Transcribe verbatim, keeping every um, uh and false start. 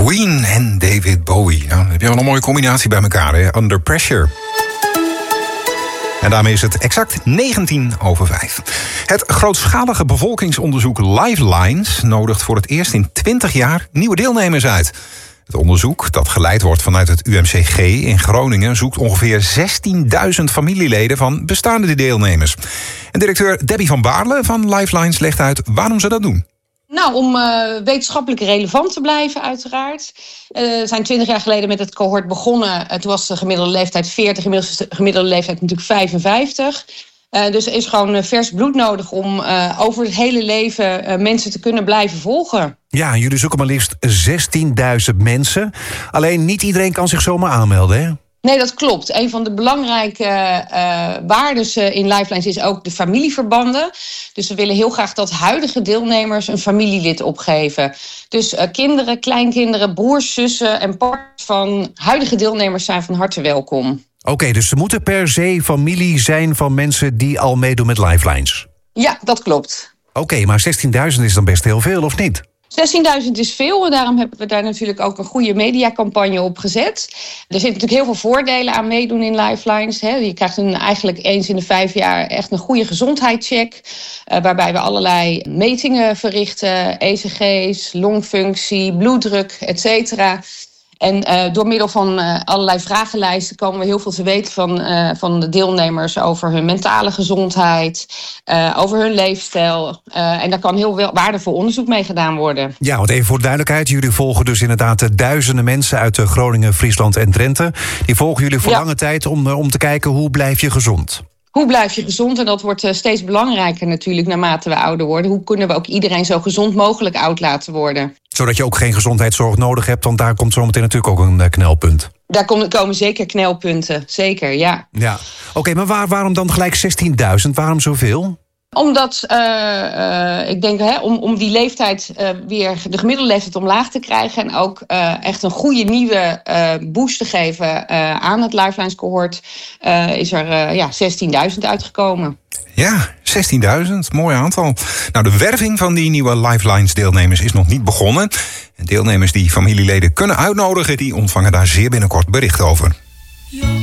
Queen en David Bowie. Nou, dan heb je wel een mooie combinatie bij elkaar, hè? Under Pressure. En daarmee is het exact negentien over vijf. Het grootschalige bevolkingsonderzoek Lifelines nodigt voor het eerst in twintig jaar nieuwe deelnemers uit. Het onderzoek, dat geleid wordt vanuit het U M C G in Groningen, zoekt ongeveer zestienduizend familieleden van bestaande deelnemers. En directeur Debbie van Baarle van Lifelines legt uit waarom ze dat doen. Nou, om uh, wetenschappelijk relevant te blijven uiteraard. Uh, we zijn twintig jaar geleden met het cohort begonnen. Uh, toen was de gemiddelde leeftijd veertig, inmiddels is de gemiddelde leeftijd natuurlijk vijfenvijftig. Uh, dus er is gewoon uh, vers bloed nodig om uh, over het hele leven uh, mensen te kunnen blijven volgen. Ja, jullie zoeken maar liefst zestienduizend mensen. Alleen niet iedereen kan zich zomaar aanmelden, hè? Nee, dat klopt. Een van de belangrijke uh, waardes uh, in Lifelines is ook de familieverbanden. Dus we willen heel graag dat huidige deelnemers een familielid opgeven. Dus uh, kinderen, kleinkinderen, broers, zussen en partners van huidige deelnemers zijn van harte welkom. Oké, okay, dus ze moeten per se familie zijn van mensen die al meedoen met Lifelines? Ja, dat klopt. Oké, okay, maar zestienduizend is dan best heel veel, of niet? zestienduizend is veel en daarom hebben we daar natuurlijk ook een goede mediacampagne op gezet. Er zitten natuurlijk heel veel voordelen aan meedoen in Lifelines. Hè. Je krijgt een, eigenlijk eens in de vijf jaar echt een goede gezondheidscheck. Uh, waarbij we allerlei metingen verrichten. E C G's, longfunctie, bloeddruk, et cetera. En uh, door middel van uh, allerlei vragenlijsten komen we heel veel te weten van, uh, van de deelnemers over hun mentale gezondheid, uh, over hun leefstijl. Uh, en daar kan heel wel waardevol onderzoek mee gedaan worden. Ja, want even voor de duidelijkheid, jullie volgen dus inderdaad duizenden mensen uit Groningen, Friesland en Drenthe. Die volgen jullie voor ja. lange tijd om, om te kijken hoe blijf je gezond. Hoe blijf je gezond? En dat wordt steeds belangrijker natuurlijk naarmate we ouder worden. Hoe kunnen we ook iedereen zo gezond mogelijk oud laten worden? Zodat je ook geen gezondheidszorg nodig hebt, want daar komt zometeen natuurlijk ook een knelpunt. Daar komen zeker knelpunten, zeker, ja. Ja. Oké, okay, maar waar, waarom dan gelijk zestienduizend? Waarom zoveel? Omdat, uh, uh, ik denk, hè, om, om die leeftijd uh, weer, de gemiddelde leeftijd omlaag te krijgen en ook uh, echt een goede nieuwe uh, boost te geven uh, aan het Lifelines cohort, uh, is er uh, ja, zestienduizend uitgekomen. Ja, zestienduizend, mooi aantal. Nou, de werving van die nieuwe Lifelines-deelnemers is nog niet begonnen. En deelnemers die familieleden kunnen uitnodigen, die ontvangen daar zeer binnenkort bericht over.